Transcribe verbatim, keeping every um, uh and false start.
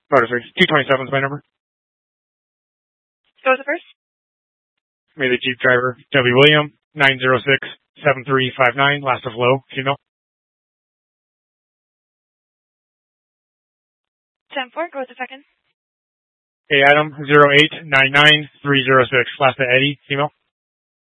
Motor three. two twenty-seven is my number. Go with the first. May the Jeep driver, W. William, nine zero six seven three five nine, last of low, female. ten four, go with the second. A. Adam, zero eight nine nine three zero six, last of Eddie, female.